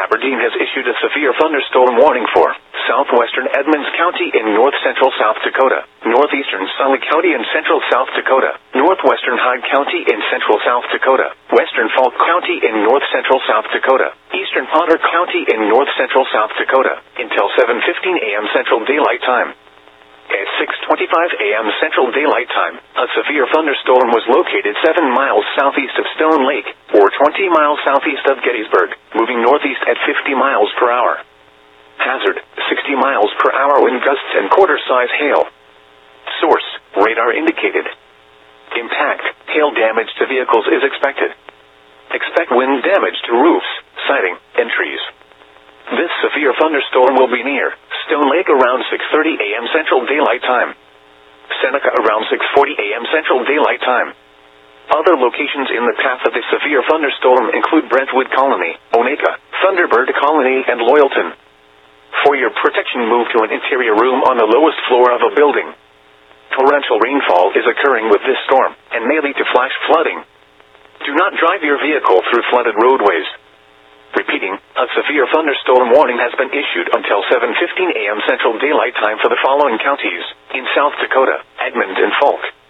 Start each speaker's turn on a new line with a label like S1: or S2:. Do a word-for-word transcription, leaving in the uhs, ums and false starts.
S1: Aberdeen has issued a severe thunderstorm warning for southwestern Edmonds County in north-central South Dakota, northeastern Sully County in central South Dakota, northwestern Hyde County in central South Dakota, western Falk County in north-central South Dakota, eastern Potter County in north-central South Dakota, until seven fifteen a m Central Daylight Time. At six twenty-five a m Central Daylight Time, a severe thunderstorm was located seven miles southeast of Stone Lake, or twenty miles southeast of Gettysburg, moving northeast at fifty miles per hour. Hazard, sixty miles per hour wind gusts and quarter-size hail. Source, radar indicated. Impact, hail damage to vehicles is expected. Expect wind damage to roofs, siding, and trees. This severe thunderstorm will be near Stone Lake around six thirty a m Central Daylight Time. Seneca around six forty a m Central Daylight Time. Other locations in the path of the severe thunderstorm include Brentwood Colony, Oneka, Thunderbird Colony, and Loyalton. For your protection, move to an interior room on the lowest floor of a building. Torrential rainfall is occurring with this storm, and may lead to flash flooding. Do not drive your vehicle through flooded roadways. Repeating, a severe thunderstorm warning has been issued until seven fifteen a m Central Daylight Time for the following counties in South Dakota, Edmond and Falk.